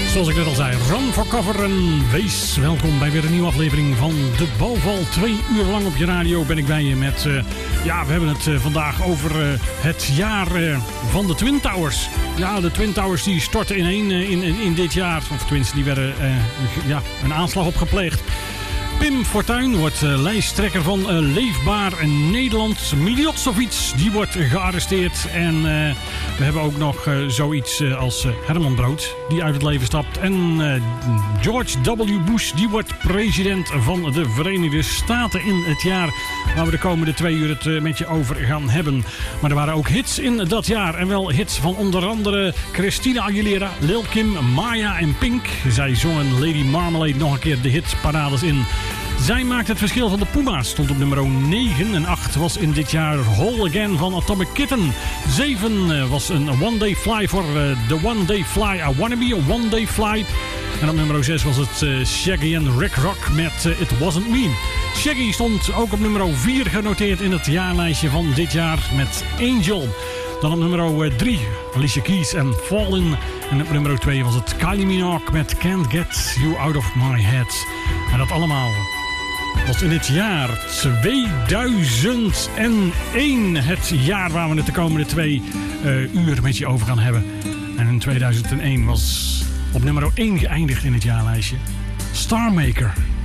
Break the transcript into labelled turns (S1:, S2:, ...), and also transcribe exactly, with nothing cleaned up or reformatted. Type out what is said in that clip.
S1: Zoals ik net al zei, run for cover en wees welkom bij weer een nieuwe aflevering van De Bouwval. Twee uur lang op je radio ben ik bij je met... Uh, ja, we hebben het uh, vandaag over uh, het jaar uh, van de Twin Towers. Ja, de Twin Towers die stortten ineen uh, in, in, in dit jaar. Of tenminste, die werden uh, ja, een aanslag op gepleegd. Pim Fortuyn wordt uh, lijsttrekker van uh, Leefbaar Nederland. Miljotsovits, die wordt gearresteerd. En uh, we hebben ook nog uh, zoiets uh, als uh, Herman Brood, die uit het leven stapt. En uh, George W. Bush, die wordt president van de Verenigde Staten in het jaar waar we de komende twee uur het uh, met je over gaan hebben. Maar er waren ook hits in dat jaar. En wel hits van onder andere Christina Aguilera, Lil Kim, Maya en Pink. Zij zongen Lady Marmalade nog een keer de hitparades in. Zij maakt het verschil van de Puma's. Stond op nummer negen. En acht was in dit jaar Whole Again van Atomic Kitten. zeven was een One Day Fly voor uh, The One Day Fly. I Wanna Be a One Day Fly. En op nummer zes was het uh, Shaggy en Rick Rock met uh, It Wasn't Me. Shaggy stond ook op nummer vier genoteerd in het jaarlijstje van dit jaar met Angel. Dan op nummer drie Alicia Keys en Fallen. En op nummer twee was het Kylie Minogue met Can't Get You Out of My Head. En dat allemaal was in het jaar tweeduizend één. Het jaar waar we het de komende twee uh, uur met je over gaan hebben. En in tweeduizend één was op nummer één geëindigd in het jaarlijstje Starmaker